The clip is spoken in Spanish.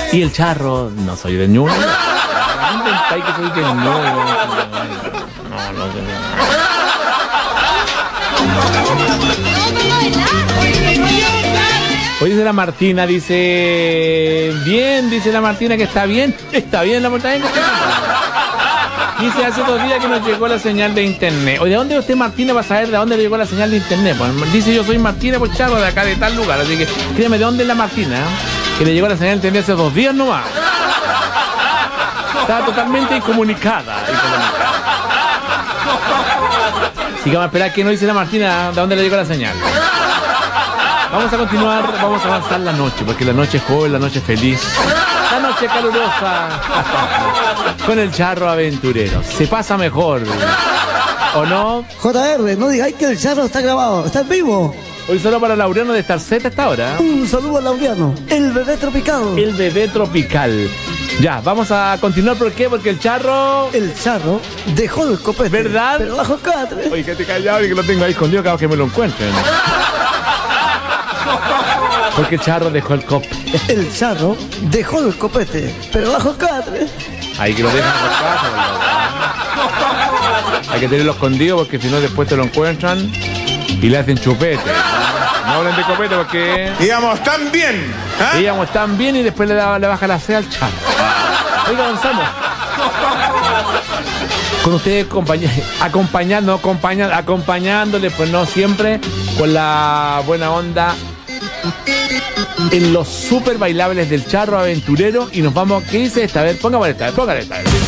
Y el charro, no soy de Ñuble. Inventáis que soy de Ñuble. No sé. Hoy dice la Martina, dice la Martina que está bien la Martina. Dice hace 2 días que nos llegó la señal de internet. Oye, ¿de dónde usted, Martina, va a saber de dónde le llegó la señal de internet? Pues, dice yo soy Martina pues charro de acá de tal lugar, así que créeme de dónde es la Martina, que le llegó la señal de internet hace 2 días nomás. Está totalmente incomunicada. Así que vamos a esperar que nos dice la Martina de dónde le llegó la señal. Vamos a continuar, vamos a avanzar la noche, porque la noche es joven, la noche es feliz, la noche calurosa, con el charro aventurero. Se pasa mejor, ¿o no? JR, no digáis que el charro está grabado, está en vivo. Hoy solo para Laureano de Star Z hasta ahora. Un saludo a Laureano, el bebé tropical. El bebé tropical. Ya, vamos a continuar, ¿por qué? Porque el charro dejó el copete. ¿Verdad? Pero bajo catre. Oye, que te callado y que lo tengo ahí escondido cada vez que me lo encuentren. Porque el charro dejó el copete. El charro dejó el copete, pero bajo catre. Ahí que lo dejan por casa. Hay que tenerlo escondido porque si no después te lo encuentran y le hacen chupete. No hablen de copete porque... Íbamos tan bien. Íbamos tan bien y después le baja la C al charro. Oiga, avanzamos. Con ustedes acompañándole, pues no siempre, con la buena onda en los super bailables del charro aventurero. Y nos vamos, ¿qué dice esta vez? Póngale esta vez.